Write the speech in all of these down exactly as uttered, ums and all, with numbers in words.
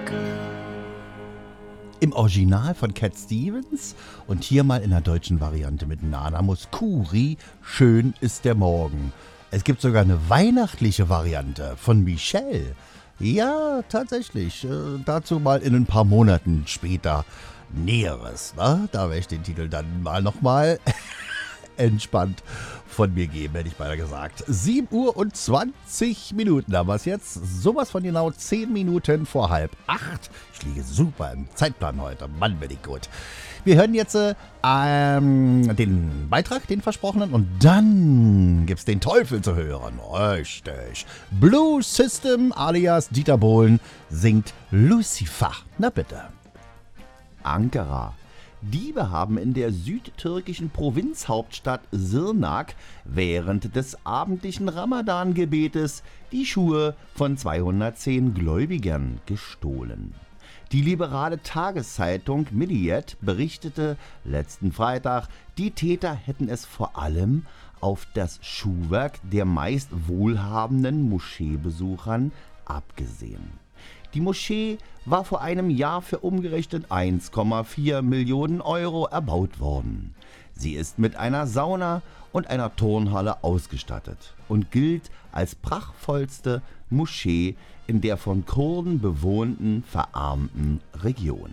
Im Original von Cat Stevens und hier mal in der deutschen Variante mit Nana Mouskouri, Schön ist der Morgen. Es gibt sogar eine weihnachtliche Variante von Michelle. Ja, tatsächlich. Äh, dazu mal in ein paar Monaten später Näheres. Ne? Da werde ich den Titel dann mal nochmal entspannt von mir geben, hätte ich beinahe gesagt. sieben Uhr und zwanzig Minuten haben wir es jetzt. Sowas von genau zehn Minuten vor halb acht. Ich liege super im Zeitplan heute. Mann, bin ich gut. Wir hören jetzt äh, ähm, den Beitrag, den versprochenen, und dann gibt's den Teufel zu hören. Richtig. Blue System alias Dieter Bohlen singt Lucifer. Na bitte. Ankara. Diebe haben in der südtürkischen Provinzhauptstadt Sirnak während des abendlichen Ramadan-Gebetes die Schuhe von zweihundertzehn Gläubigern gestohlen. Die liberale Tageszeitung Milliyet berichtete letzten Freitag, die Täter hätten es vor allem auf das Schuhwerk der meist wohlhabenden Moscheebesuchern abgesehen. Die Moschee war vor einem Jahr für umgerechnet eins Komma vier Millionen Euro erbaut worden. Sie ist mit einer Sauna und einer Turnhalle ausgestattet und gilt als prachtvollste Moschee in der von Kurden bewohnten, verarmten Region.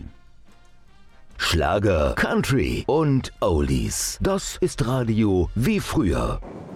Schlager, Country und Oldies. Das ist Radio wie früher.